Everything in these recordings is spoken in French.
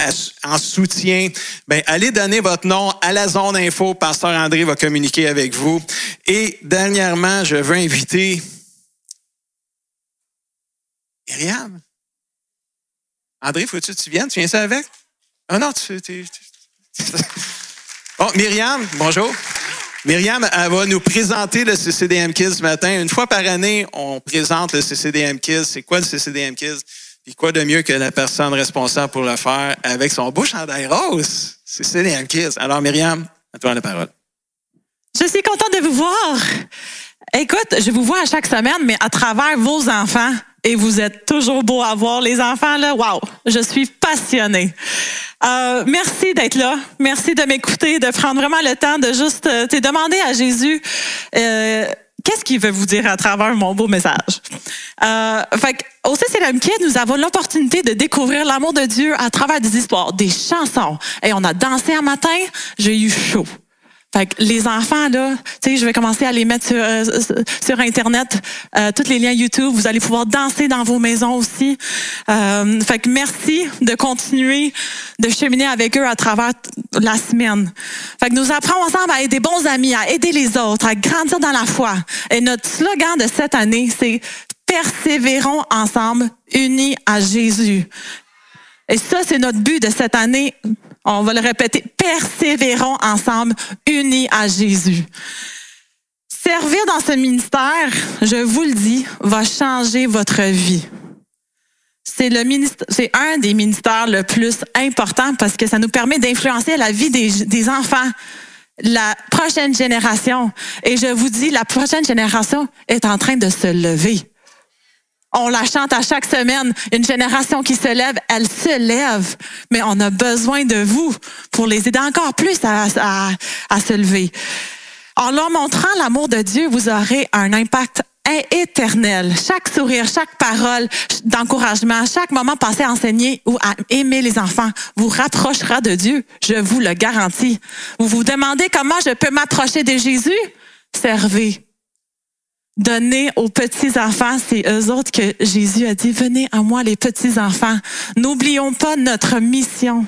en soutien, ben allez donner votre nom à la zone info. Pasteur André va communiquer avec vous. Et dernièrement, je veux inviter Myriam. André, faut-tu que tu viennes? Tu viens ça avec? Ah non, Bon, Myriam, bonjour. Myriam, elle va nous présenter le CCDM Kids ce matin. Une fois par année, on présente le CCDM Kids. C'est quoi le CCDM Kids? Puis quoi de mieux que la personne responsable pour le faire avec son beau chandail rose? CCDM Kids. Alors, Myriam, à toi la parole. Je suis contente de vous voir. Écoute, je vous vois à chaque semaine, mais à travers vos enfants. Et vous êtes toujours beaux à voir, les enfants, là. Wow! Je suis passionnée. Merci d'être là. Merci de m'écouter, de prendre vraiment le temps de juste demander à Jésus qu'est-ce qu'il veut vous dire à travers mon beau message. Au CCDM Kids, nous avons l'opportunité de découvrir l'amour de Dieu à travers des histoires, des chansons. Et on a dansé un matin, j'ai eu chaud. Fait que les enfants, là, tu sais, je vais commencer à les mettre sur Internet, tous les liens YouTube. Vous allez pouvoir danser dans vos maisons aussi. Fait que merci de continuer de cheminer avec eux à travers la semaine. Fait que nous apprenons ensemble à être des bons amis, à aider les autres, à grandir dans la foi. Et notre slogan de cette année, c'est « Persévérons ensemble, unis à Jésus ». Et ça, c'est notre but de cette année. On va le répéter. Persévérons ensemble, unis à Jésus. Servir dans ce ministère, je vous le dis, va changer votre vie. C'est un des ministères le plus important parce que ça nous permet d'influencer la vie des enfants, la prochaine génération. Et je vous dis, la prochaine génération est en train de se lever. On la chante à chaque semaine. Une génération qui se lève, elle se lève. Mais on a besoin de vous pour les aider encore plus à se lever. En leur montrant l'amour de Dieu, vous aurez un impact éternel. Chaque sourire, chaque parole d'encouragement, chaque moment passé à enseigner ou à aimer les enfants vous rapprochera de Dieu. Je vous le garantis. Vous vous demandez comment je peux m'approcher de Jésus? Servez. Donnez aux petits-enfants, c'est eux autres que Jésus a dit, venez à moi les petits-enfants. N'oublions pas notre mission.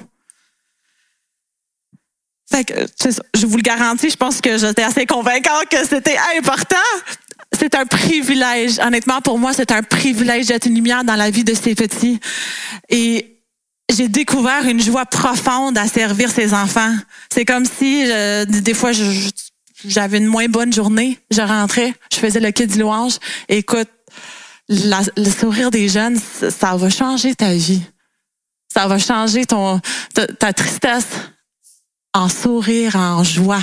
Fait que, je vous le garantis, je pense que j'étais assez convaincante que c'était important. C'est un privilège. Honnêtement, pour moi, c'est un privilège d'être une lumière dans la vie de ces petits. Et j'ai découvert une joie profonde à servir ces enfants. C'est comme si, des fois, j'avais une moins bonne journée, je rentrais, je faisais le kit du louange. Et écoute, le sourire des jeunes, ça va changer ta vie. Ça va changer ta tristesse en sourire, en joie.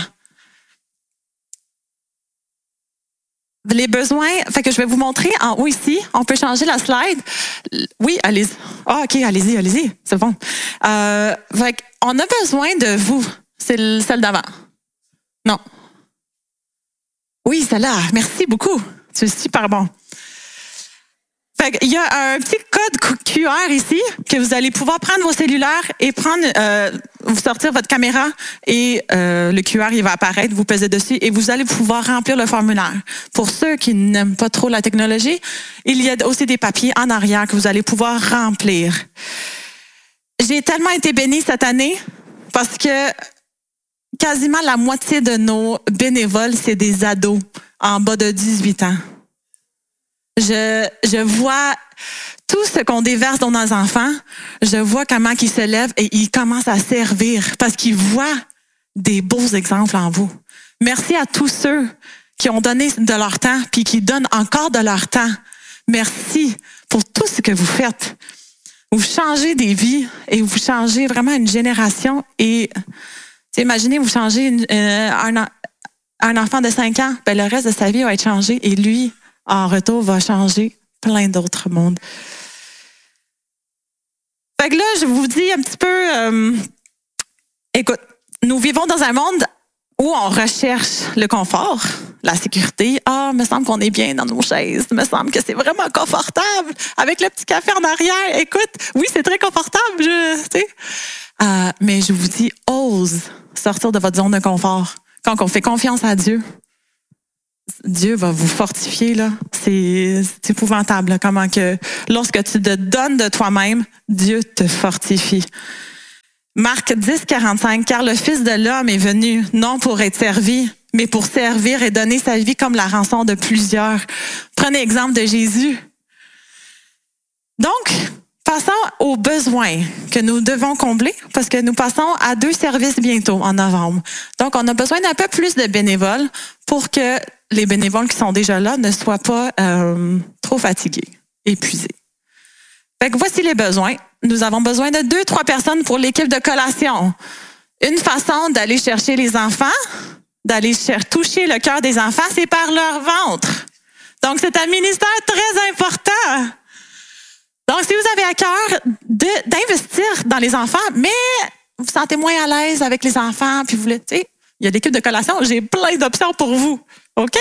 Les besoins, fait que je vais vous montrer en haut ici. On peut changer la slide. Oui, allez-y. Ah, OK, allez-y. C'est bon. Fait qu'on a besoin de vous. C'est celle d'avant. Non. Oui, celle-là. Merci beaucoup. C'est super bon. Fait qu'il y a un petit code QR ici que vous allez pouvoir prendre vos cellulaires et vous sortir votre caméra et le QR, il va apparaître, vous pesez dessus et vous allez pouvoir remplir le formulaire. Pour ceux qui n'aiment pas trop la technologie, il y a aussi des papiers en arrière que vous allez pouvoir remplir. J'ai tellement été bénie cette année parce que quasiment la moitié de nos bénévoles, c'est des ados en bas de 18 ans. Je vois tout ce qu'on déverse dans nos enfants. Je vois comment ils se lèvent et ils commencent à servir parce qu'ils voient des beaux exemples en vous. Merci à tous ceux qui ont donné de leur temps puis qui donnent encore de leur temps. Merci pour tout ce que vous faites. Vous changez des vies et vous changez vraiment une génération et imaginez, vous changez un enfant de 5 ans, ben le reste de sa vie va être changé et lui, en retour, va changer plein d'autres mondes. Fait que là, je vous dis un petit peu, écoute, nous vivons dans un monde où on recherche le confort, la sécurité. Ah, me semble qu'on est bien dans nos chaises. Me semble que c'est vraiment confortable. Avec le petit café en arrière, écoute, oui, c'est très confortable, tu sais. Mais je vous dis, ose sortir de votre zone de confort. Quand on fait confiance à Dieu, Dieu va vous fortifier, là. C'est épouvantable, là, comment que lorsque tu te donnes de toi-même, Dieu te fortifie. Marc 10, 45, car le Fils de l'homme est venu non pour être servi, mais pour servir et donner sa vie comme la rançon de plusieurs. Prenez exemple de Jésus. Donc, passons aux besoins que nous devons combler, parce que nous passons à 2 services bientôt en novembre. Donc, on a besoin d'un peu plus de bénévoles pour que les bénévoles qui sont déjà là ne soient pas trop fatigués, épuisés. Fait que voici les besoins. Nous avons besoin de 2-3 personnes pour l'équipe de collation. Une façon d'aller chercher les enfants, d'aller toucher le cœur des enfants, c'est par leur ventre. Donc, c'est un ministère très important. Donc, si vous avez à cœur d'investir dans les enfants, mais vous vous sentez moins à l'aise avec les enfants, puis vous voulez, tu sais, il y a l'équipe de collation, j'ai plein d'options pour vous. OK?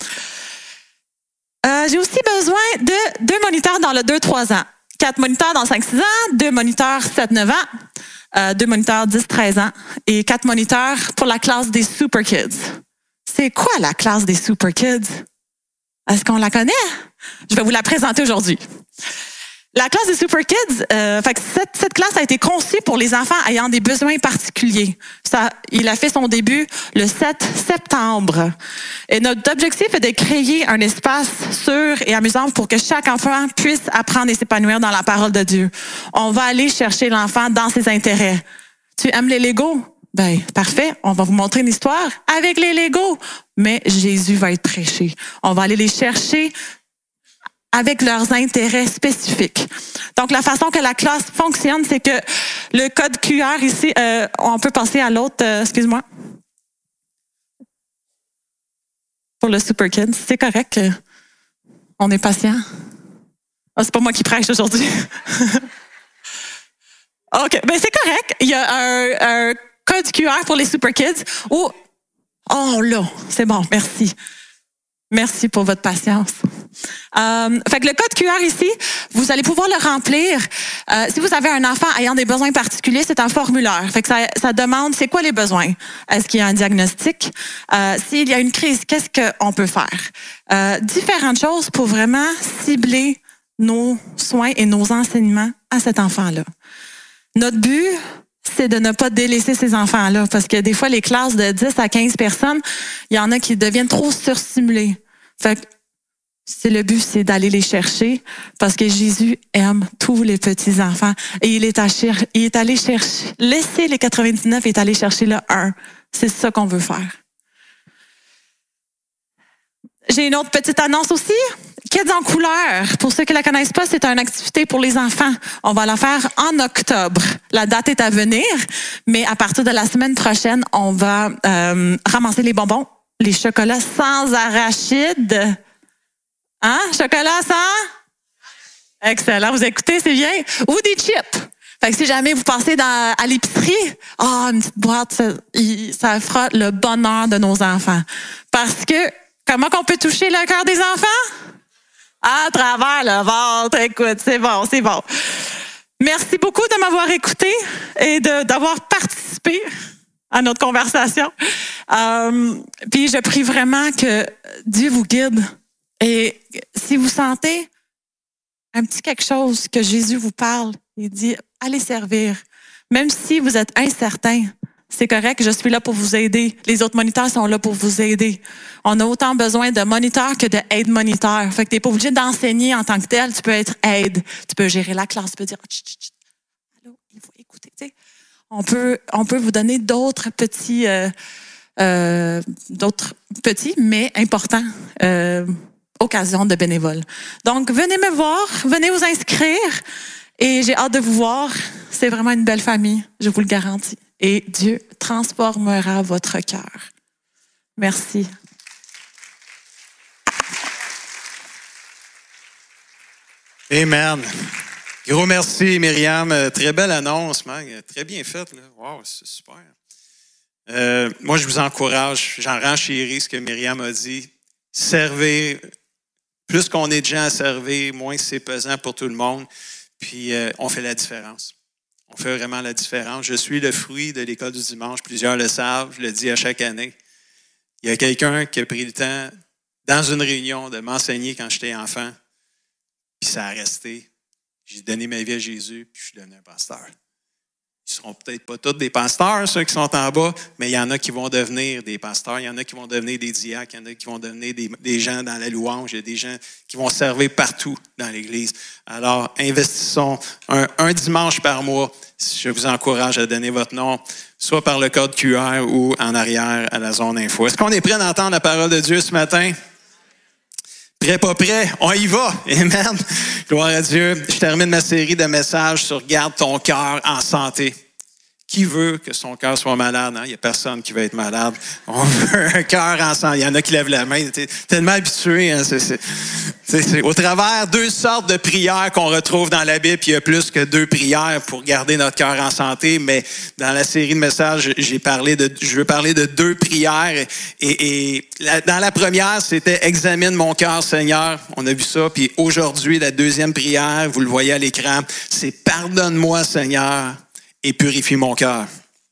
J'ai aussi besoin de 2 moniteurs dans le 2-3 ans. 4 moniteurs dans 5-6 ans, 2 moniteurs 7-9 ans, 2 moniteurs 10-13 ans et 4 moniteurs pour la classe des Super Kids. C'est quoi la classe des Super Kids? Est-ce qu'on la connaît? Je vais vous la présenter aujourd'hui. La classe des Super Kids, cette classe a été conçue pour les enfants ayant des besoins particuliers. Il a fait son début le 7 septembre. Et notre objectif est de créer un espace sûr et amusant pour que chaque enfant puisse apprendre et s'épanouir dans la parole de Dieu. On va aller chercher l'enfant dans ses intérêts. Tu aimes les Legos? Ben, parfait. On va vous montrer une histoire avec les Legos. Mais Jésus va être prêché. On va aller les chercher avec leurs intérêts spécifiques. Donc, la façon que la classe fonctionne, c'est que le code QR ici, on peut passer à l'autre, excuse-moi. Pour le Super Kids, c'est correct. On est patient. Ah, c'est pas moi qui prêche aujourd'hui. OK, ben c'est correct. Il y a un code QR pour les Super Kids où... Oh là, c'est bon, merci. Merci pour votre patience. Fait que le code QR ici, vous allez pouvoir le remplir. Si vous avez un enfant ayant des besoins particuliers, c'est un formulaire. Fait que ça demande, c'est quoi les besoins? Est-ce qu'il y a un diagnostic? S'il y a une crise, qu'est-ce qu'on peut faire? Différentes choses pour vraiment cibler nos soins et nos enseignements à cet enfant-là. Notre but, c'est de ne pas délaisser ces enfants-là, parce que des fois, les classes de 10 à 15 personnes, il y en a qui deviennent trop surstimulés. Fait que le but, c'est d'aller les chercher, parce que Jésus aime tous les petits enfants. Et il est allé chercher, laisser les 99 et est allé chercher le 1. C'est ça qu'on veut faire. J'ai une autre petite annonce aussi. Kids en couleur. Pour ceux qui ne la connaissent pas, c'est une activité pour les enfants. On va la faire en octobre. La date est à venir, mais à partir de la semaine prochaine, on va ramasser les bonbons, les chocolats sans arachide. Hein? Chocolat sans? Excellent. Vous écoutez, c'est bien. Ou des chips. Fait que si jamais vous passez à l'épicerie, une petite boîte, ça fera le bonheur de nos enfants. Parce que, comment qu'on peut toucher le cœur des enfants? À travers le ventre. Écoute, c'est bon, c'est bon. Merci beaucoup de m'avoir écouté et d'avoir participé à notre conversation. Puis je prie vraiment que Dieu vous guide. Et si vous sentez un petit quelque chose que Jésus vous parle, il dit, allez servir. Même si vous êtes incertain, c'est correct, je suis là pour vous aider. Les autres moniteurs sont là pour vous aider. On a autant besoin de moniteurs que de aide-moniteurs. Fait que t'es pas obligé d'enseigner en tant que tel, tu peux être aide. Tu peux gérer la classe, tu peux dire, allô, il faut écouter. Tu sais, on peut vous donner d'autres petits mais importants occasions de bénévoles. Donc, venez me voir, venez vous inscrire et j'ai hâte de vous voir. C'est vraiment une belle famille, je vous le garantis. Et Dieu transformera votre cœur. Merci. Amen. Gros merci, Myriam. Très belle annonce, Mag. Très bien faite. Wow, c'est super. Moi, je vous encourage, j'en renchéris ce que Myriam a dit. Servez. Plus qu'on est de gens à servir, moins c'est pesant pour tout le monde. Puis, on fait la différence. On fait vraiment la différence. Je suis le fruit de l'école du dimanche. Plusieurs le savent. Je le dis à chaque année. Il y a quelqu'un qui a pris le temps, dans une réunion, de m'enseigner quand j'étais enfant. Puis ça a resté. J'ai donné ma vie à Jésus, puis je suis devenu un pasteur. Ils ne seront peut-être pas tous des pasteurs, ceux qui sont en bas, mais il y en a qui vont devenir des pasteurs, il y en a qui vont devenir des diacres, il y en a qui vont devenir des gens dans la louange, il y a des gens qui vont servir partout dans l'Église. Alors, investissons un dimanche par mois. Je vous encourage à donner votre nom, soit par le code QR ou en arrière à la zone info. Est-ce qu'on est prêt d'entendre la parole de Dieu ce matin? Prêt, pas prêt? On y va! Amen! Gloire à Dieu. Je termine ma série de messages sur « Garde ton cœur en santé ». Qui veut que son cœur soit malade? Il n'y a personne qui veut être malade. On veut un cœur en santé. Il y en a qui lèvent la main. T'es tellement habitué. Hein? C'est au travers 2 sortes de prières qu'on retrouve dans la Bible. Il y a plus que 2 prières pour garder notre cœur en santé. Mais dans la série de messages, je veux parler de 2 prières. Dans la première, c'était « Examine mon cœur, Seigneur ». On a vu ça. Puis aujourd'hui, la deuxième prière, vous le voyez à l'écran, c'est « Pardonne-moi, Seigneur ». Et purifie mon cœur.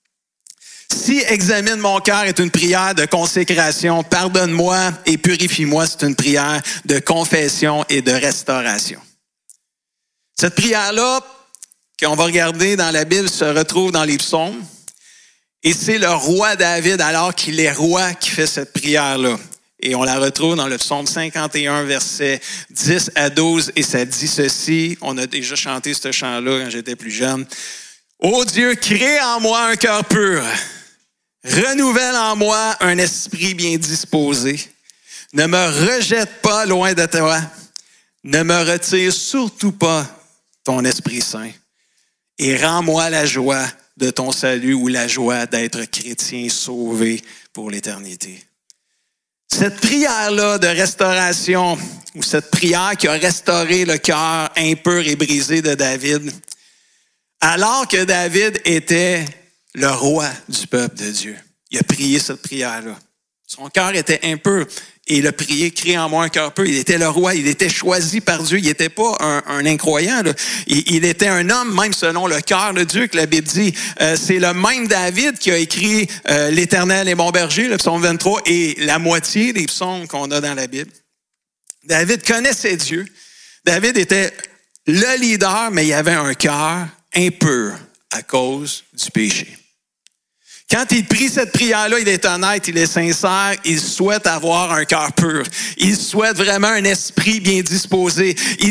Si examine mon cœur est une prière de consécration, pardonne-moi et purifie-moi, c'est une prière de confession et de restauration. Cette prière-là, qu'on va regarder dans la Bible, se retrouve dans les psaumes. Et c'est le roi David, alors qu'il est roi, qui fait cette prière-là. Et on la retrouve dans le psaume 51, versets 10 à 12, et ça dit ceci. On a déjà chanté ce chant-là quand j'étais plus jeune. Ô Dieu, crée en moi un cœur pur, renouvelle en moi un esprit bien disposé. Ne me rejette pas loin de toi, ne me retire surtout pas ton Esprit Saint. Et rends-moi la joie de ton salut ou la joie d'être chrétien sauvé pour l'éternité. Cette prière-là de restauration, ou cette prière qui a restauré le cœur impur et brisé de David, alors que David était le roi du peuple de Dieu, il a prié cette prière-là. Son cœur était impur et il a prié, crée en moi un cœur pur. Il était le roi, il était choisi par Dieu. Il n'était pas un incroyant. Là. Il était un homme, même selon le cœur de Dieu, que la Bible dit. C'est le même David qui a écrit l'Éternel est mon berger, le psaume 23, et la moitié des psaumes qu'on a dans la Bible. David connaissait Dieu. David était le leader, mais il avait un cœur impur à cause du péché. Quand il prie cette prière-là, il est honnête, il est sincère, il souhaite avoir un cœur pur. Il souhaite vraiment un esprit bien disposé. Il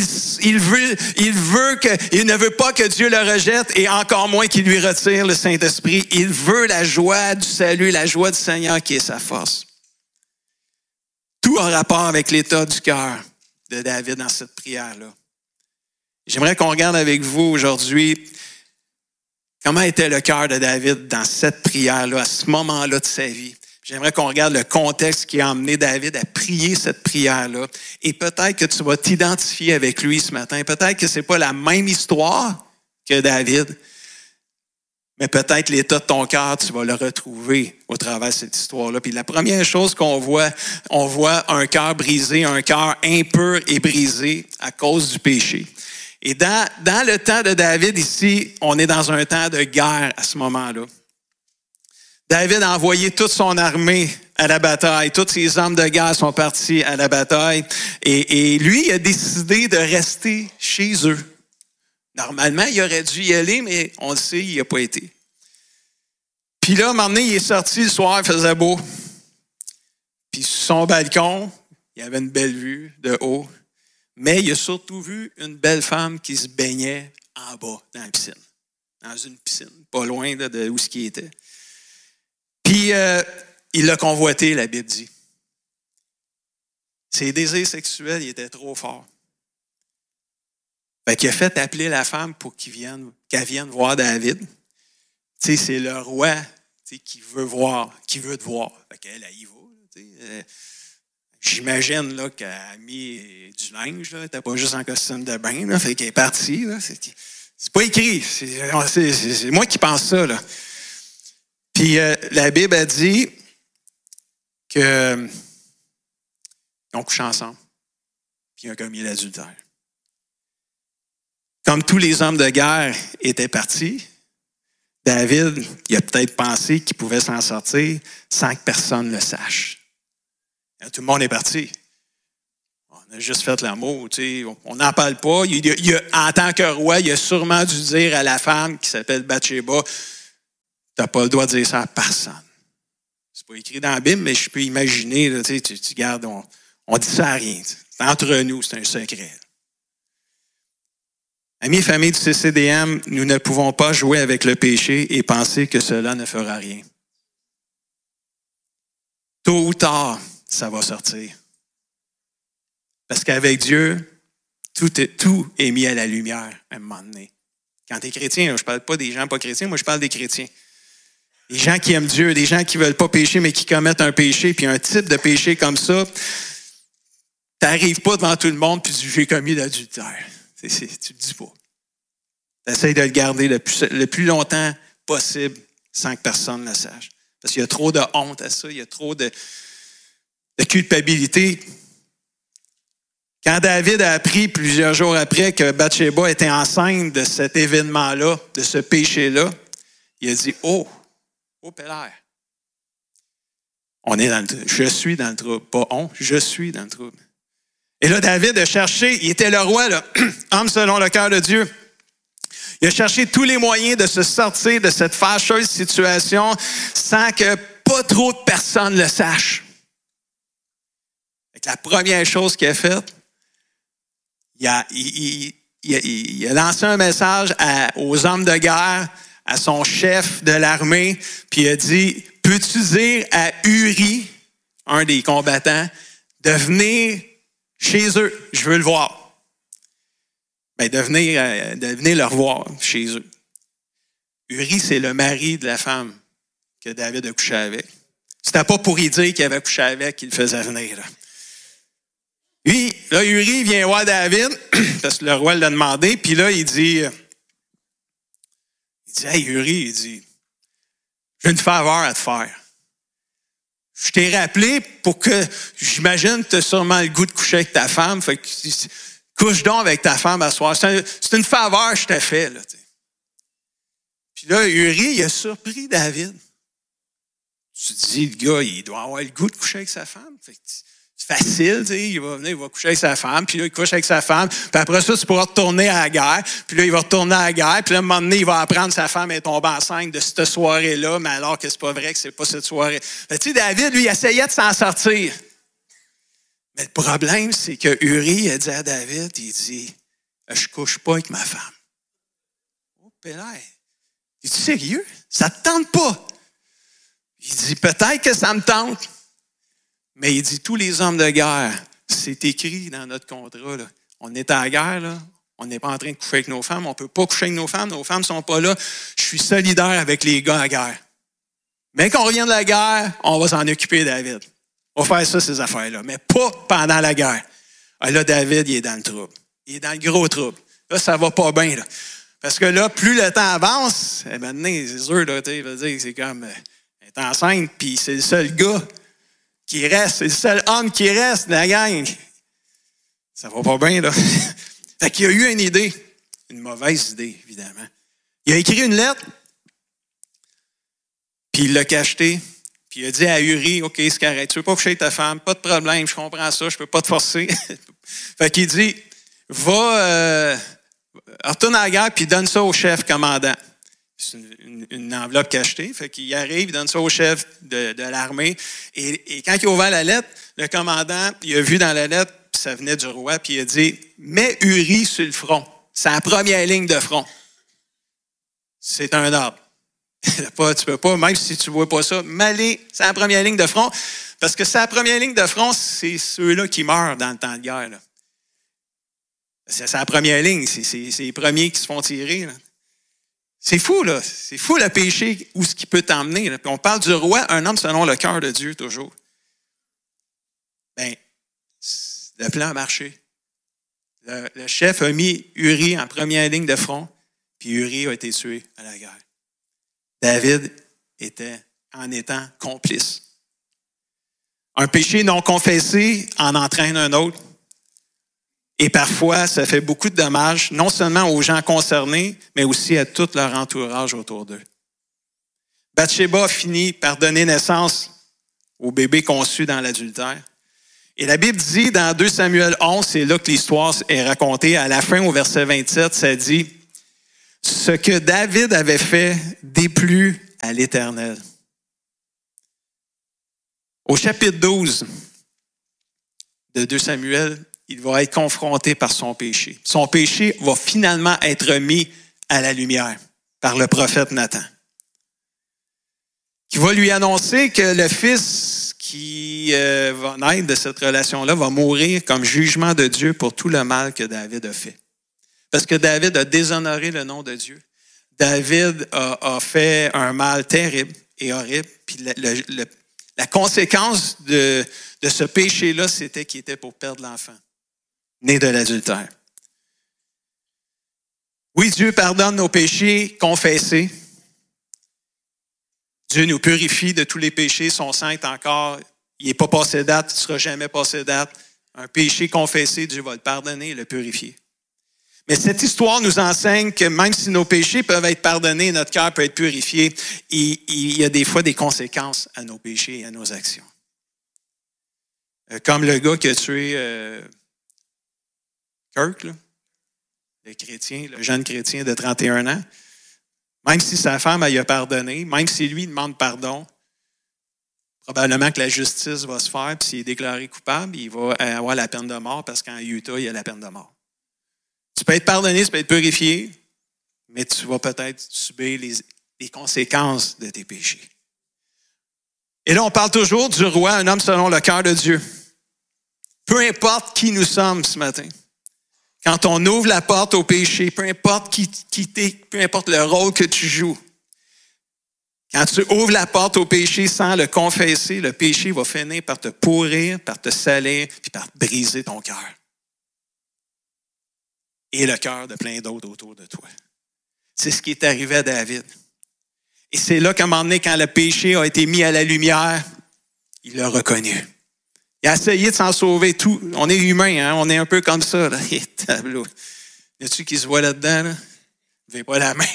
ne veut pas que Dieu le rejette et encore moins qu'il lui retire le Saint-Esprit. Il veut la joie du salut, la joie du Seigneur qui est sa force. Tout en rapport avec l'état du cœur de David dans cette prière-là. J'aimerais qu'on regarde avec vous aujourd'hui comment était le cœur de David dans cette prière-là, à ce moment-là de sa vie. J'aimerais qu'on regarde le contexte qui a amené David à prier cette prière-là. Et peut-être que tu vas t'identifier avec lui ce matin. Peut-être que ce n'est pas la même histoire que David, mais peut-être l'état de ton cœur, tu vas le retrouver au travers de cette histoire-là. Puis la première chose qu'on voit, on voit un cœur brisé, un cœur impur et brisé à cause du péché. Et dans le temps de David ici, on est dans un temps de guerre à ce moment-là. David a envoyé toute son armée à la bataille. Tous ses hommes de guerre sont partis à la bataille. Et lui, il a décidé de rester chez eux. Normalement, il aurait dû y aller, mais on le sait, il n'y a pas été. Puis là, à un moment donné, il est sorti le soir, il faisait beau. Puis sur son balcon, il y avait une belle vue de haut. Mais il a surtout vu une belle femme qui se baignait en bas, dans la piscine. Dans une piscine, pas loin de où ce qui était. Puis, il l'a convoité, la Bible dit. Ses désirs sexuels, ils étaient trop forts. Fait qu'il a fait appeler la femme pour qu'elle vienne voir David. Tu sais, c'est le roi qui veut te voir. Fait qu'elle, elle y va. J'imagine là, qu'elle a mis du linge. Elle n'était pas juste en costume de bain. Là, fait qu'elle est partie. Là, c'est pas écrit. C'est moi qui pense ça. Là. Puis la Bible a dit qu'ils ont couché ensemble. Puis ils ont commis l'adultère. Comme tous les hommes de guerre étaient partis, David, il a peut-être pensé qu'il pouvait s'en sortir sans que personne ne le sache. Tout le monde est parti. On a juste fait l'amour, tu sais. On n'en parle pas. En tant que roi, il a sûrement dû dire à la femme qui s'appelle Bathsheba, tu n'as pas le droit de dire ça à personne. C'est pas écrit dans la Bible, mais je peux imaginer, là, tu gardes, on dit ça à rien. C'est entre nous, c'est un secret. Amis et familles du CCDM, nous ne pouvons pas jouer avec le péché et penser que cela ne fera rien. Tôt ou tard, ça va sortir. Parce qu'avec Dieu, tout est mis à la lumière à un moment donné. Quand tu es chrétien, je ne parle pas des gens pas chrétiens, moi je parle des chrétiens. Des gens qui aiment Dieu, des gens qui ne veulent pas pécher, mais qui commettent un péché, puis un type de péché comme ça, tu n'arrives pas devant tout le monde, puis tu dis, j'ai commis l'adultère. Tu ne le dis pas. Tu essaies de le garder le plus longtemps possible sans que personne ne le sache. Parce qu'il y a trop de honte à ça, il y a trop de culpabilité. Quand David a appris plusieurs jours après que Bathsheba était enceinte de cet événement-là, de ce péché-là, il a dit, oh Pélère, je suis dans le trouble. Pas on, je suis dans le trouble. Et là, David a cherché, il était le roi, là, homme selon le cœur de Dieu. Il a cherché tous les moyens de se sortir de cette fâcheuse situation sans que pas trop de personnes le sachent. La première chose qu'il a faite, il a lancé un message aux hommes de guerre, à son chef de l'armée, puis il a dit, peux-tu dire à Uri, un des combattants, de venir chez eux, je veux le voir. De venir le revoir chez eux. Uri, c'est le mari de la femme que David a couché avec. C'était pas pour y dire qu'il avait couché avec qu'il le faisait venir. Là, Uri vient voir David, parce que le roi l'a demandé, puis là, il dit, hey Uri, il dit, j'ai une faveur à te faire. Je t'ai rappelé pour que, j'imagine que tu as sûrement le goût de coucher avec ta femme, fait que couche donc avec ta femme à soir. C'est une faveur que je t'ai fait. Là, puis là, Uri, il a surpris David. Tu te dis, le gars, il doit avoir le goût de coucher avec sa femme. Fait que c'est facile, il va venir, il va coucher avec sa femme, puis là, il couche avec sa femme, puis après ça, tu pourras retourner à la guerre, puis là, il va retourner à la guerre, puis là, à un moment donné, il va apprendre que sa femme est tombée enceinte de cette soirée-là, mais alors que c'est pas vrai que c'est pas cette soirée. Tu sais, David, lui, il essayait de s'en sortir. Mais le problème, c'est que Uri a dit à David, il dit, je couche pas avec ma femme. Oh, Pélère, es-tu sérieux? Ça te tente pas? Il dit, peut-être que ça me tente. Mais il dit, tous les hommes de guerre, c'est écrit dans notre contrat, là. On est à la guerre, là. On n'est pas en train de coucher avec nos femmes. On ne peut pas coucher avec nos femmes ne sont pas là. Je suis solidaire avec les gars à la guerre. Mais quand on revient de la guerre, on va s'en occuper, David. On va faire ça, ces affaires-là, mais pas pendant la guerre. Ah, là, David, il est dans le trouble. Il est dans le gros trouble. Là, ça va pas bien, là. Parce que là, plus le temps avance, maintenant, c'est sûr, là, tu veux dire, c'est comme, elle est enceinte, puis c'est le seul gars qui reste, c'est le seul homme qui reste de la gang. Ça va pas bien, là. Fait qu'il a eu une idée, une mauvaise idée, évidemment. Il a écrit une lettre, puis il l'a cachetée. Puis il a dit à Uri, OK, c'est correct, tu veux pas coucher avec ta femme, pas de problème, je comprends ça, je peux pas te forcer. Fait qu'il dit, retourne à la guerre, puis donne ça au chef commandant. C'est une enveloppe cachetée. Fait qu'il arrive, il donne ça au chef de l'armée. Et quand il a ouvert la lettre, le commandant, il a vu dans la lettre, puis ça venait du roi, puis il a dit, mets Uri sur le front. C'est la première ligne de front. C'est un ordre. Tu peux pas, même si tu ne vois pas ça, m'aller, c'est la première ligne de front. Parce que c'est la première ligne de front, c'est ceux-là qui meurent dans le temps de guerre. Là. C'est la première ligne, c'est les premiers qui se font tirer. Là. C'est fou, là. C'est fou le péché, où ce qui peut t'emmener. Là. Puis on parle du roi, un homme selon le cœur de Dieu, toujours. Bien, le plan a marché. Le chef a mis Uri en première ligne de front, puis Uri a été tué à la guerre. David était en étant complice. Un péché non confessé en entraîne un autre. Et parfois, ça fait beaucoup de dommages, non seulement aux gens concernés, mais aussi à tout leur entourage autour d'eux. Bathsheba finit par donner naissance au bébé conçu dans l'adultère. Et la Bible dit dans 2 Samuel 11, c'est là que l'histoire est racontée, à la fin au verset 27, ça dit « Ce que David avait fait déplut à l'Éternel. » Au chapitre 12 de 2 Samuel, il va être confronté par son péché. Son péché va finalement être mis à la lumière par le prophète Nathan, qui va lui annoncer que le fils qui va naître de cette relation-là va mourir comme jugement de Dieu pour tout le mal que David a fait. Parce que David a déshonoré le nom de Dieu. David a fait un mal terrible et horrible. Puis la conséquence de ce péché-là, c'était qu'il était pour perdre l'enfant, né de l'adultère. Oui, Dieu pardonne nos péchés confessés. Dieu nous purifie de tous les péchés. Son sang est encore, il n'est pas passé date, il ne sera jamais passé date. Un péché confessé, Dieu va le pardonner et le purifier. Mais cette histoire nous enseigne que même si nos péchés peuvent être pardonnés, notre cœur peut être purifié, il y a des fois des conséquences à nos péchés et à nos actions. Comme le gars qui a tué Kirk, là, le chrétien, le jeune chrétien de 31 ans. Même si sa femme elle, a pardonné, même si lui demande pardon, probablement que la justice va se faire, puis s'il est déclaré coupable, il va avoir la peine de mort parce qu'en Utah, il y a la peine de mort. Tu peux être pardonné, tu peux être purifié, mais tu vas peut-être subir les conséquences de tes péchés. Et là, on parle toujours du roi, un homme selon le cœur de Dieu. Peu importe qui nous sommes ce matin. Quand on ouvre la porte au péché, peu importe qui t'es, peu importe le rôle que tu joues, quand tu ouvres la porte au péché sans le confesser, le péché va finir par te pourrir, par te salir, puis par briser ton cœur. Et le cœur de plein d'autres autour de toi. C'est ce qui est arrivé à David. Et c'est là qu'à un moment donné, quand le péché a été mis à la lumière, il l'a reconnu. Il a essayé de s'en sauver tout. On est humain, hein? On est un peu comme ça. Là. Et tableau. Y a-tu qui se voit là-dedans? Là? Vous n'avez pas la main.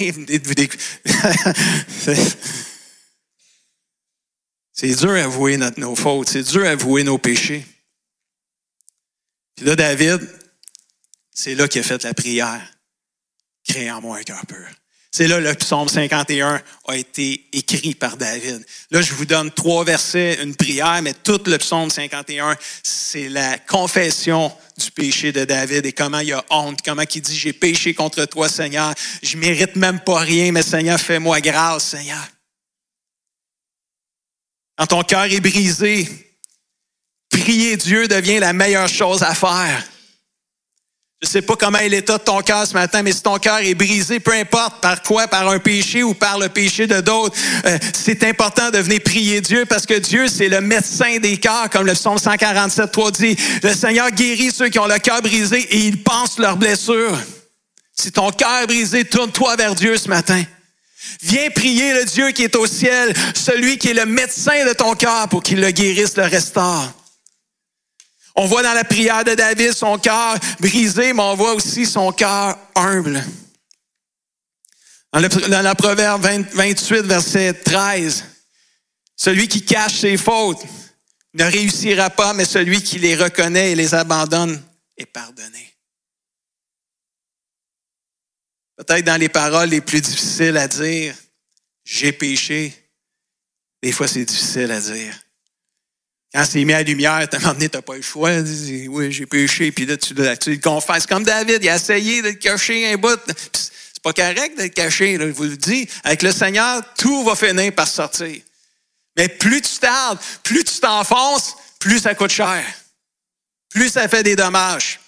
C'est dur à avouer nos fautes. C'est dur à avouer nos péchés. Puis là, David, c'est là qu'il a fait la prière. Crée en moi un cœur pur. C'est là le psaume 51 a été écrit par David. Là, je vous donne 3 versets, une prière, mais tout le psaume 51, c'est la confession du péché de David et comment il a honte, comment il dit « J'ai péché contre toi, Seigneur. Je ne mérite même pas rien, mais Seigneur, fais-moi grâce, Seigneur. » Quand ton cœur est brisé, prier Dieu devient la meilleure chose à faire. Je ne sais pas comment est l'état de ton cœur ce matin, mais si ton cœur est brisé, peu importe par quoi, par un péché ou par le péché de d'autres, c'est important de venir prier Dieu parce que Dieu, c'est le médecin des cœurs, comme le psaume 147, 3 dit. Le Seigneur guérit ceux qui ont le cœur brisé et il pense leurs blessures. Si ton cœur est brisé, tourne-toi vers Dieu ce matin. Viens prier le Dieu qui est au ciel, celui qui est le médecin de ton cœur pour qu'il le guérisse, le restaure. On voit dans la prière de David son cœur brisé, mais on voit aussi son cœur humble. Dans le Proverbe 28, verset 13, celui qui cache ses fautes ne réussira pas, mais celui qui les reconnaît et les abandonne est pardonné. Peut-être dans les paroles les plus difficiles à dire, j'ai péché, des fois c'est difficile à dire. Quand c'est mis à la lumière, à un moment donné, tu n'as pas le choix. Tu dis, oui, j'ai péché. Puis là, tu le confesses. Comme David, il a essayé de te cacher un bout. C'est pas correct de te cacher, là, je vous le dis. Avec le Seigneur, tout va finir par sortir. Mais plus tu tardes, plus tu t'enfonces, plus ça coûte cher. Plus ça fait des dommages.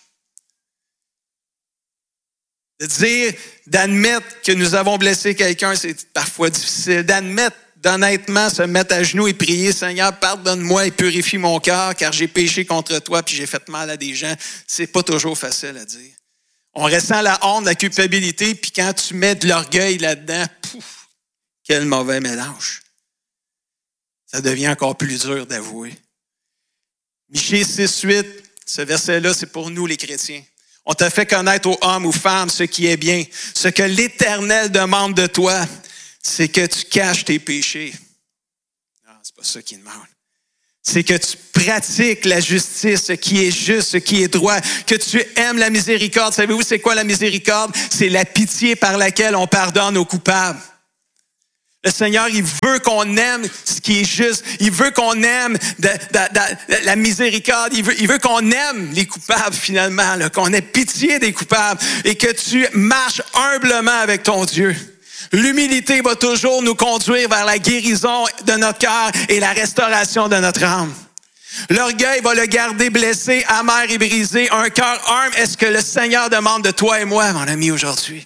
De dire, d'admettre que nous avons blessé quelqu'un, c'est parfois difficile. D'admettre, d'honnêtement se mettre à genoux et prier, Seigneur, pardonne-moi et purifie mon cœur, car j'ai péché contre toi puis j'ai fait mal à des gens. C'est pas toujours facile à dire. On ressent la honte, la culpabilité, puis quand tu mets de l'orgueil là-dedans, pouf, quel mauvais mélange. Ça devient encore plus dur d'avouer. Michée 6:8, ce verset-là, c'est pour nous les chrétiens. On t'a fait connaître aux hommes, aux femmes, ce qui est bien. Ce que l'Éternel demande de toi, c'est que tu caches tes péchés. Non, c'est pas ça qu'il demande. C'est que tu pratiques la justice, ce qui est juste, ce qui est droit, que tu aimes la miséricorde. Savez-vous c'est quoi la miséricorde? C'est la pitié par laquelle on pardonne aux coupables. Le Seigneur, il veut qu'on aime ce qui est juste. Il veut qu'on aime la miséricorde. Il veut qu'on aime les coupables finalement, là, qu'on ait pitié des coupables et que tu marches humblement avec ton Dieu. L'humilité va toujours nous conduire vers la guérison de notre cœur et la restauration de notre âme. L'orgueil va le garder blessé, amer et brisé. Un cœur humble, est-ce que le Seigneur demande de toi et moi, mon ami, aujourd'hui?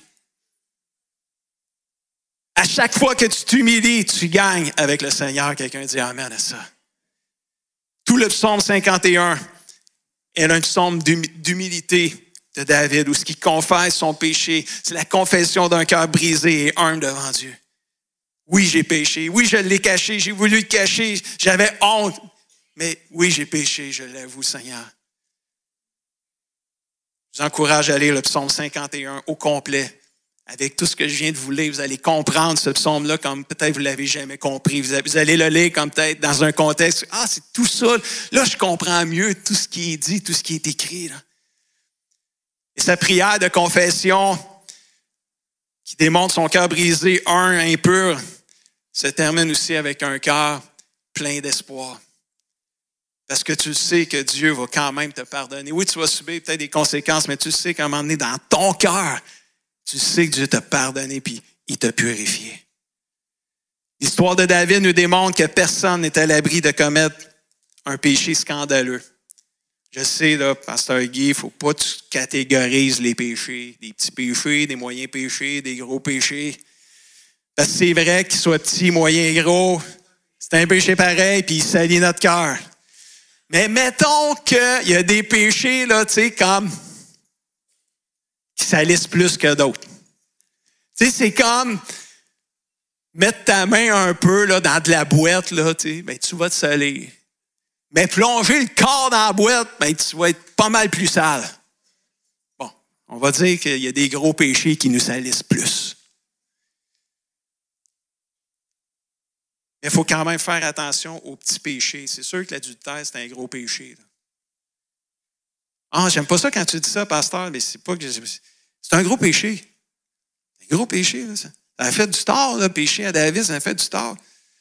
À chaque fois que tu t'humilies, tu gagnes avec le Seigneur. Quelqu'un dit amen à ça. Tout le psaume 51 est un psaume d'humilité de David, où ce qui confesse son péché, c'est la confession d'un cœur brisé et humble devant Dieu. Oui, j'ai péché. Oui, je l'ai caché. J'ai voulu le cacher. J'avais honte. Mais oui, j'ai péché. Je l'avoue, Seigneur. Je vous encourage à lire le psaume 51 au complet. Avec tout ce que je viens de vous lire, vous allez comprendre ce psaume-là comme peut-être vous ne l'avez jamais compris. Vous allez le lire comme peut-être dans un contexte. Ah, c'est tout ça. Là, je comprends mieux tout ce qui est dit, tout ce qui est écrit, là. Et sa prière de confession, qui démontre son cœur brisé, impur, se termine aussi avec un cœur plein d'espoir. Parce que tu sais que Dieu va quand même te pardonner. Oui, tu vas subir peut-être des conséquences, mais tu sais qu'à un moment donné, dans ton cœur, tu sais que Dieu t'a pardonné puis il t'a purifié. L'histoire de David nous démontre que personne n'est à l'abri de commettre un péché scandaleux. Je sais, là, Pasteur Guy, il ne faut pas que tu catégorises les péchés. Des petits péchés, des moyens péchés, des gros péchés. Parce que c'est vrai qu'ils soient petits, moyens, gros. C'est un péché pareil, puis il salit notre cœur. Mais mettons qu'il y a des péchés, là, tu sais, comme qui salissent plus que d'autres. Tu sais, c'est comme mettre ta main un peu là, dans de la boîte, là, tu sais, ben, tu vas te salir. Mais plonger le corps dans la boîte, ben, tu vas être pas mal plus sale. Bon, on va dire qu'il y a des gros péchés qui nous salissent plus. Mais il faut quand même faire attention aux petits péchés. C'est sûr que l'adultère, c'est un gros péché. Là. Ah, j'aime pas ça quand tu dis ça, pasteur, mais c'est pas que c'est un gros péché. Un gros péché, là, ça. Ça a fait du tort, le péché à David, ça a fait du tort.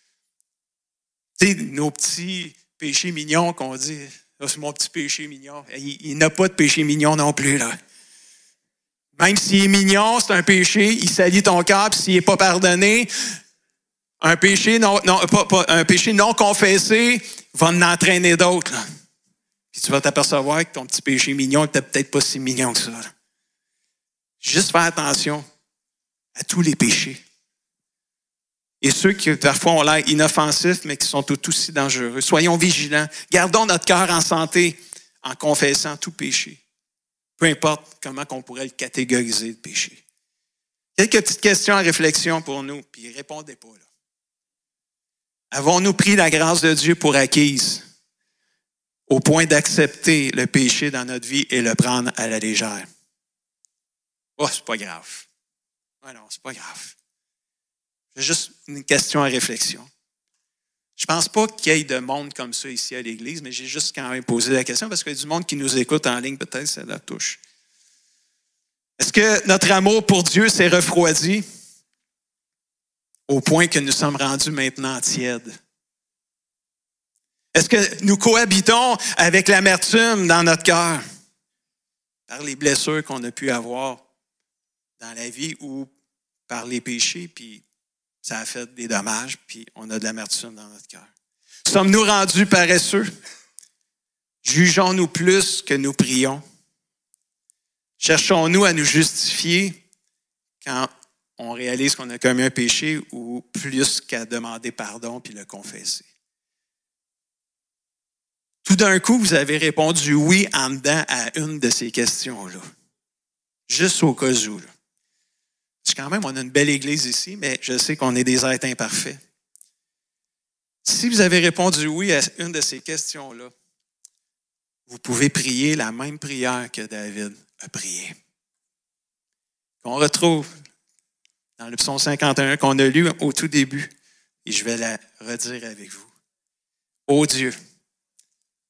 Tu sais, nos petits péché mignon qu'on dit, là, c'est mon petit péché mignon. Il n'a pas de péché mignon non plus, là. Même s'il est mignon, c'est un péché, il salit ton cœur, puis s'il n'est pas pardonné, un péché un péché non confessé va en entraîner d'autres, là. Puis tu vas t'apercevoir que ton petit péché mignon n'est peut-être pas si mignon que ça, là. Juste faire attention à tous les péchés. Et ceux qui parfois ont l'air inoffensifs, mais qui sont tout aussi dangereux. Soyons vigilants. Gardons notre cœur en santé en confessant tout péché. Peu importe comment on pourrait le catégoriser, le péché. Quelques petites questions à réflexion pour nous, puis répondez pas, là. Avons-nous pris la grâce de Dieu pour acquise au point d'accepter le péché dans notre vie et le prendre à la légère? Oh, c'est pas grave. Ouais, non, c'est pas grave. C'est juste une question à réflexion. Je ne pense pas qu'il y ait de monde comme ça ici à l'Église, mais j'ai juste quand même posé la question parce qu'il y a du monde qui nous écoute en ligne, peut-être ça la touche. Est-ce que notre amour pour Dieu s'est refroidi au point que nous sommes rendus maintenant tièdes? Est-ce que nous cohabitons avec l'amertume dans notre cœur par les blessures qu'on a pu avoir dans la vie ou par les péchés, puis ça a fait des dommages, puis on a de l'amertume dans notre cœur? Sommes-nous rendus paresseux? Jugeons-nous plus que nous prions? Cherchons-nous à nous justifier quand on réalise qu'on a commis un péché ou plus qu'à demander pardon puis le confesser? Tout d'un coup, vous avez répondu oui en dedans à une de ces questions-là. Juste au cas où, là. Parce que quand même, on a une belle église ici, mais je sais qu'on est des êtres imparfaits. Si vous avez répondu oui à une de ces questions-là, vous pouvez prier la même prière que David a prié. Qu'on retrouve dans le psaume 51 qu'on a lu au tout début, et je vais la redire avec vous. Ô Dieu,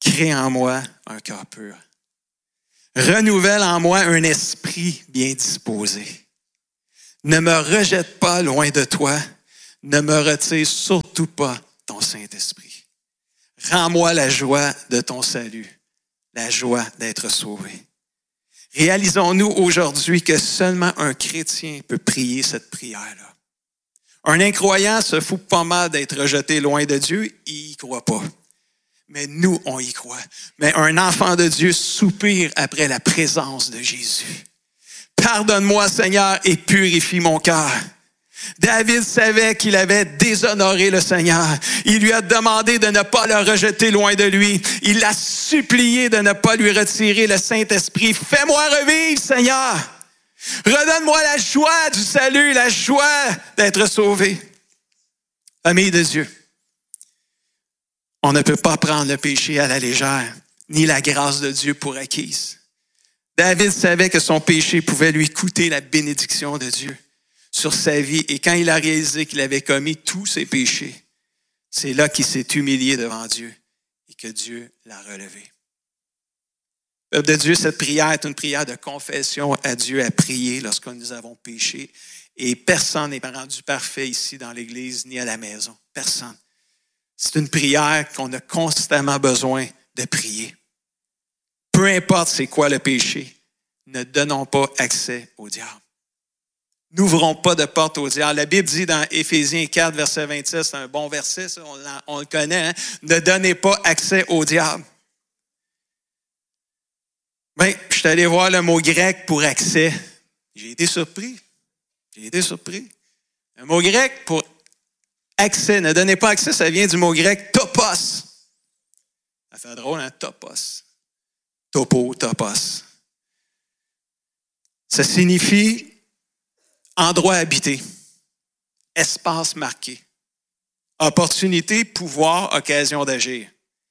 crée en moi un cœur pur. Renouvelle en moi un esprit bien disposé. Ne me rejette pas loin de toi. Ne me retire surtout pas ton Saint-Esprit. Rends-moi la joie de ton salut, la joie d'être sauvé. Réalisons-nous aujourd'hui que seulement un chrétien peut prier cette prière-là. Un incroyant se fout pas mal d'être rejeté loin de Dieu, il n'y croit pas. Mais nous, on y croit. Mais un enfant de Dieu soupire après la présence de Jésus. Pardonne-moi, Seigneur, et purifie mon cœur. David savait qu'il avait déshonoré le Seigneur. Il lui a demandé de ne pas le rejeter loin de lui. Il l'a supplié de ne pas lui retirer le Saint-Esprit. Fais-moi revivre, Seigneur. Redonne-moi la joie du salut, la joie d'être sauvé. Famille de Dieu, on ne peut pas prendre le péché à la légère, ni la grâce de Dieu pour acquise. David savait que son péché pouvait lui coûter la bénédiction de Dieu sur sa vie. Et quand il a réalisé qu'il avait commis tous ses péchés, c'est là qu'il s'est humilié devant Dieu et que Dieu l'a relevé. Peuple de Dieu, cette prière est une prière de confession à Dieu à prier lorsque nous avons péché. Et personne n'est rendu parfait ici dans l'Église ni à la maison. Personne. C'est une prière qu'on a constamment besoin de prier. Peu importe c'est quoi le péché, ne donnons pas accès au diable. N'ouvrons pas de porte au diable. La Bible dit dans Éphésiens 4, verset 26, c'est un bon verset, ça, on le connaît, hein? Ne donnez pas accès au diable. Bien, je suis allé voir le mot grec pour accès. J'ai été surpris. Un mot grec pour accès, ne donnez pas accès, ça vient du mot grec topos. Ça fait drôle, hein? Topos. Topo, topos. Ça signifie endroit habité, espace marqué, opportunité, pouvoir, occasion d'agir.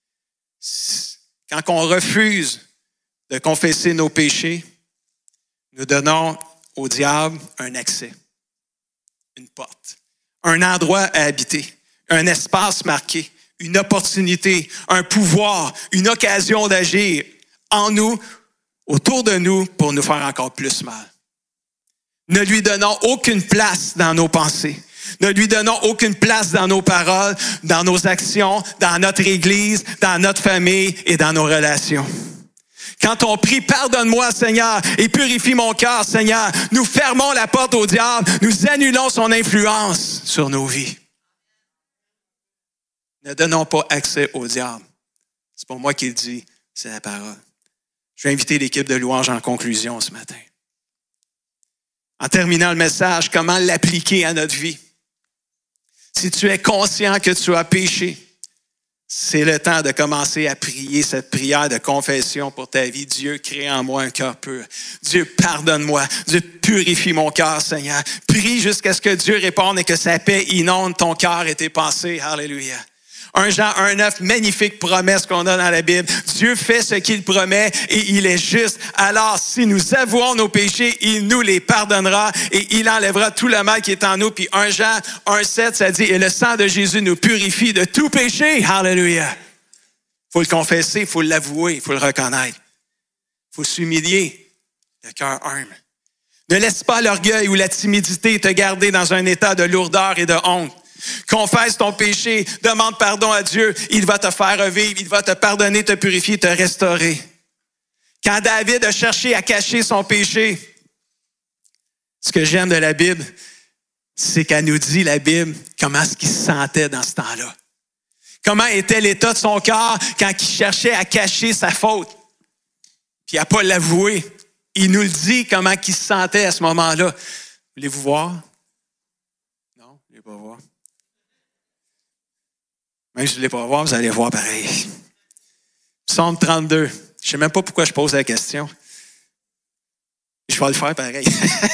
Quand on refuse de confesser nos péchés, nous donnons au diable un accès, une porte, un endroit à habiter, un espace marqué, une opportunité, un pouvoir, une occasion d'agir en nous, autour de nous, pour nous faire encore plus mal. Ne lui donnons aucune place dans nos pensées. Ne lui donnons aucune place dans nos paroles, dans nos actions, dans notre Église, dans notre famille et dans nos relations. Quand on prie, pardonne-moi, Seigneur, et purifie mon cœur, Seigneur, nous fermons la porte au diable, nous annulons son influence sur nos vies. Ne donnons pas accès au diable. C'est pas moi qui le dis, c'est la parole. Je vais inviter l'équipe de louange en conclusion ce matin. En terminant le message, comment l'appliquer à notre vie? Si tu es conscient que tu as péché, c'est le temps de commencer à prier cette prière de confession pour ta vie. Dieu, crée en moi un cœur pur. Dieu, pardonne-moi. Dieu, purifie mon cœur, Seigneur. Prie jusqu'à ce que Dieu réponde et que sa paix inonde ton cœur et tes pensées. Alléluia. 1 Jean 1,9, magnifique promesse qu'on a dans la Bible. Dieu fait ce qu'il promet et il est juste. Alors, si nous avouons nos péchés, il nous les pardonnera et il enlèvera tout le mal qui est en nous. Puis 1 Jean 1,7, ça dit, et le sang de Jésus nous purifie de tout péché. Alléluia. Il faut le confesser, il faut l'avouer, il faut le reconnaître. Il faut s'humilier, le cœur humble. Ne laisse pas l'orgueil ou la timidité te garder dans un état de lourdeur et de honte. Confesse ton péché, demande pardon à Dieu, il va te faire revivre, il va te pardonner, te purifier, te restaurer. Quand David a cherché à cacher son péché, ce que j'aime de la Bible, c'est qu'elle nous dit, la Bible, comment est-ce qu'il se sentait dans ce temps-là. Comment était l'état de son cœur quand il cherchait à cacher sa faute. Puis à ne pas l'avouer. Il nous le dit comment il se sentait à ce moment-là. Voulez-vous voir? Non, vous ne voulez pas voir. Même si vous ne voulez pas voir, vous allez voir pareil. Psaume 32. Je ne sais même pas pourquoi je pose la question. Je vais le faire pareil.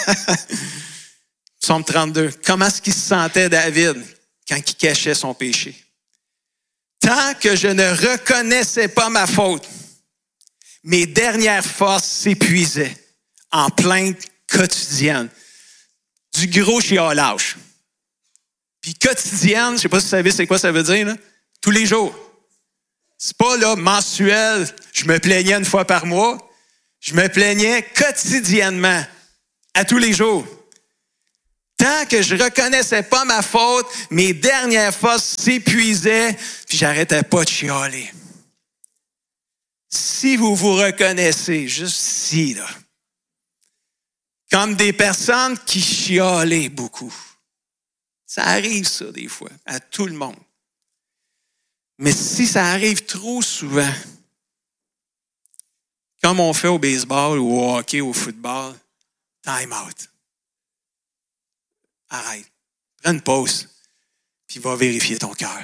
Psaume 32. Comment est-ce qu'il se sentait, David, quand il cachait son péché? Tant que je ne reconnaissais pas ma faute, mes dernières forces s'épuisaient en plainte quotidienne. Du gros chiolage. Puis quotidienne, je ne sais pas si vous savez c'est quoi ça veut dire, là. Tous les jours. C'est pas là mensuel, je me plaignais une fois par mois. Je me plaignais quotidiennement, à tous les jours. Tant que je reconnaissais pas ma faute, mes dernières forces s'épuisaient, puis j'arrêtais pas de chialer. Si vous vous reconnaissez, juste si, là, comme des personnes qui chialaient beaucoup, ça arrive ça des fois, à tout le monde. Mais si ça arrive trop souvent, comme on fait au baseball ou au hockey, au football, time out. Arrête. Prends une pause, puis va vérifier ton cœur.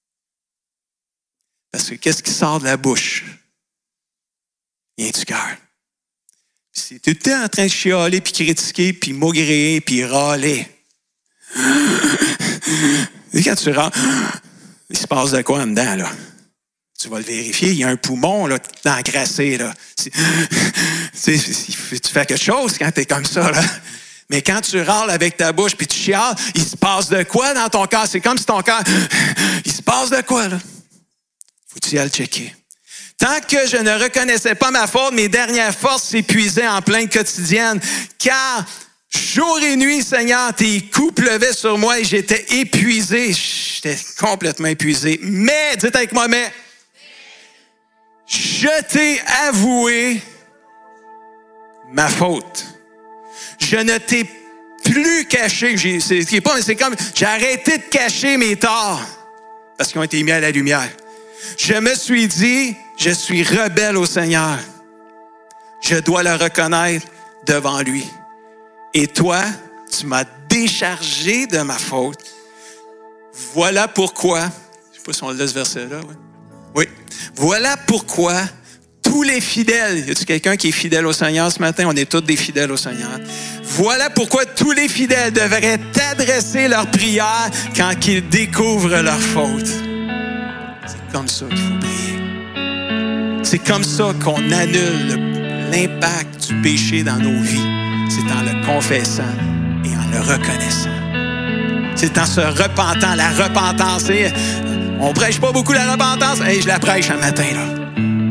Parce que qu'est-ce qui sort de la bouche? Vient du cœur. Si tu es tout le temps en train de chialer, puis critiquer, puis maugréer, puis râler. Et quand tu rentres, il se passe de quoi en dedans, là? Tu vas le vérifier, il y a un poumon là, encrassé. Là. Tu fais quelque chose quand tu es comme ça. Là. Mais quand tu râles avec ta bouche puis tu chiales, il se passe de quoi dans ton cœur? C'est comme si ton cœur... Il se passe de quoi, là? Faut-tu y aller checker? Tant que je ne reconnaissais pas ma faute, mes dernières forces s'épuisaient en plainte quotidienne. Car jour et nuit, Seigneur, tes coups pleuvaient sur moi et j'étais épuisé. J'étais complètement épuisé. Mais, dites avec moi, mais... Je t'ai avoué ma faute. Je ne t'ai plus caché. C'est comme, j'ai arrêté de cacher mes torts parce qu'ils ont été mis à la lumière. Je me suis dit, je suis rebelle au Seigneur. Je dois le reconnaître devant lui. Et toi, tu m'as déchargé de ma faute. Voilà pourquoi, je ne sais pas si on l'a ce verset-là, ouais. Oui. Voilà pourquoi tous les fidèles, y a-t-il quelqu'un qui est fidèle au Seigneur ce matin? On est tous des fidèles au Seigneur. Voilà pourquoi tous les fidèles devraient adresser leur prière quand ils découvrent leur faute. C'est comme ça qu'il faut prier. C'est comme ça qu'on annule l'impact du péché dans nos vies. C'est en le confessant et en le reconnaissant. C'est en se repentant. La repentance, on prêche pas beaucoup la repentance. Hey, je la prêche un matin, là.